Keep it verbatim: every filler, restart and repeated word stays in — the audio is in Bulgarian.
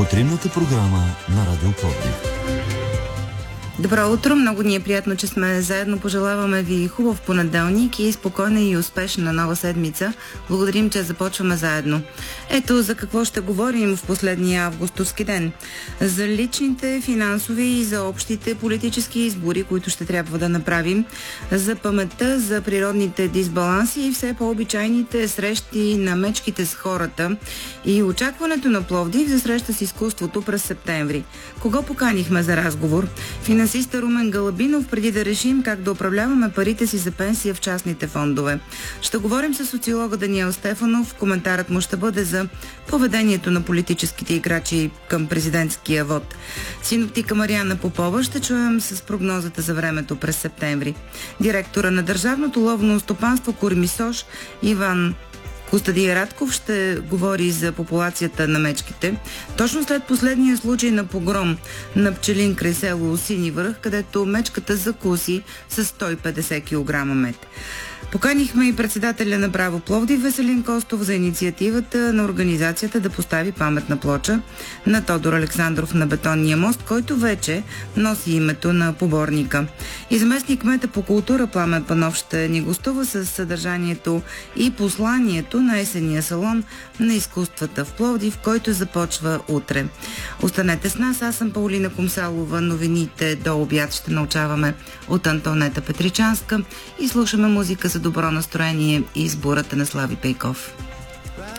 Утринната програма на Радио Пловдив. Добро утро, много ни е приятно, че сме заедно. Пожелаваме ви хубав понеделник и спокойна и успешна нова седмица. Благодарим, че започваме заедно. Ето за какво ще говорим в последния августовски ден. За личните, финансови и за общите политически избори, които ще трябва да направим. За паметта, за природните дисбаланси и все по-обичайните срещи на мечките с хората и очакването на Пловдив за среща с изкуството през септември. Кого поканихме за разговор? Финансиста Румен Галабинов, преди да решим как да управляваме парите си за пенсия в частните фондове. Ще говорим с социолога Даниел Стефанов. Коментарът му ще бъде за поведението на политическите играчи към президентския вод. Синоптика Мариана Попова ще чуем с прогнозата за времето през септември. Директора на Държавното ловно стопанство Кормисош Иван Костадия Радков ще говори за популацията на мечките. Точно след последния случай на погром на пчелин край село Сини връх, където мечката закуси с сто и петдесет килограма мед. Поканихме и председателя на Браво Пловдив Веселин Костов за инициативата на организацията да постави паметна плоча на Тодор Александров на Бетонния мост, който вече носи името на поборника. И заместник кмета по култура Пламен Панов ще ни гостува с съдържанието и посланието на есения салон на изкуствата в Пловдив, който започва утре. Останете с нас, аз съм Паулина Комсалова. Новините до обяд ще научаваме от Антонета Петричанска и слушаме музика за добро настроение и избората на Слави Пейков.